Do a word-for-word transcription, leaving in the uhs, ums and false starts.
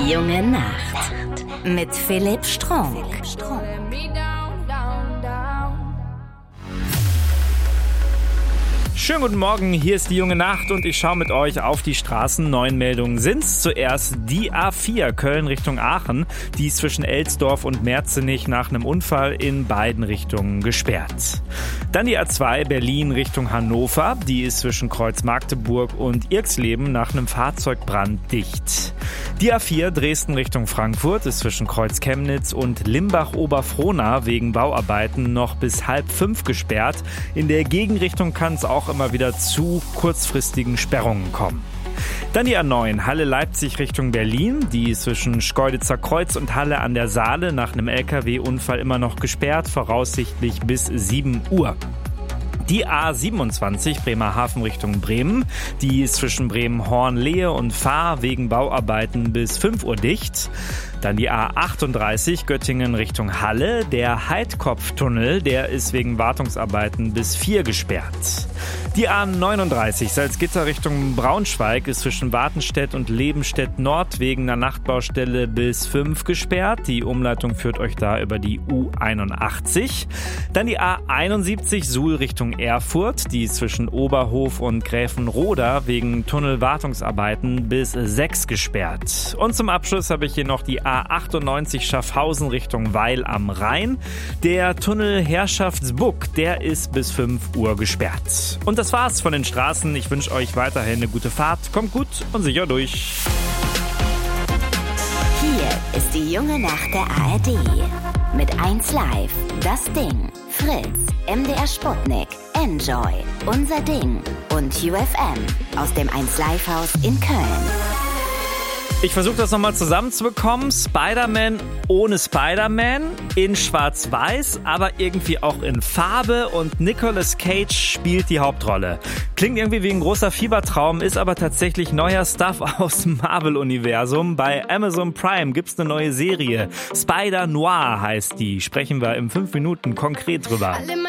Junge Nacht mit Philipp Strunk. Schönen guten Morgen, hier ist die Junge Nacht und ich schaue mit euch auf die Straßen. Neun Meldungen sind's. Zuerst die A vier Köln Richtung Aachen. Die ist zwischen Elsdorf und Merzenich nach einem Unfall in beiden Richtungen gesperrt. Dann die A zwei Berlin Richtung Hannover. Die ist zwischen Kreuz Magdeburg und Irxleben nach einem Fahrzeugbrand dicht. Die A vier Dresden Richtung Frankfurt ist zwischen Kreuz Chemnitz und Limbach-Oberfrohna wegen Bauarbeiten noch bis halb fünf gesperrt. In der Gegenrichtung kann es auch immer wieder zu kurzfristigen Sperrungen kommen. Dann die A neun Halle Leipzig Richtung Berlin. Die ist zwischen Schkeuditzer Kreuz und Halle an der Saale nach einem L K W-Unfall immer noch gesperrt, voraussichtlich bis sieben Uhr. Die A siebenundzwanzig Bremerhaven Richtung Bremen, die ist zwischen Bremen-Horn-Lehe und Fahr wegen Bauarbeiten bis fünf Uhr dicht. Dann die A achtunddreißig Göttingen Richtung Halle, der Heidkopftunnel, der ist wegen Wartungsarbeiten bis vier gesperrt. Die A neununddreißig Salzgitter Richtung Braunschweig ist zwischen Wartenstedt und Lebenstedt Nord wegen einer Nachtbaustelle bis fünf gesperrt. Die Umleitung führt euch da über die U einundachtzig. Dann die A einundsiebzig Suhl Richtung Erfurt, die ist zwischen Oberhof und Gräfenroda wegen Tunnelwartungsarbeiten bis sechs gesperrt. Und zum Abschluss habe ich hier noch die A achtundneunzig Schaffhausen Richtung Weil am Rhein. Der Tunnel Herrschaftsbuck, der ist bis fünf Uhr gesperrt. Und das war's von den Straßen. Ich wünsche euch weiterhin eine gute Fahrt. Kommt gut und sicher durch. Hier ist die Junge Nacht der A R D. Mit eins Live, Das Ding, Fritz, M D R Sputnik, Enjoy, Unser Ding und U F M aus dem eins Live Haus in Köln. Ich versuche das nochmal zusammenzubekommen. Spider-Man ohne Spider-Man, in Schwarz-Weiß, aber irgendwie auch in Farbe und Nicolas Cage spielt die Hauptrolle. Klingt irgendwie wie ein großer Fiebertraum, ist aber tatsächlich neuer Stuff aus dem Marvel-Universum. Bei Amazon Prime gibt's eine neue Serie. Spider-Noir heißt die. Sprechen wir in fünf Minuten konkret drüber.